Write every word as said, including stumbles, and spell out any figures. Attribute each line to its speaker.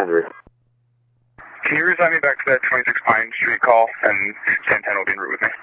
Speaker 1: Henry.
Speaker 2: Can you resign me back to that twenty-six Pine Street call, and ten ten will be en route with me?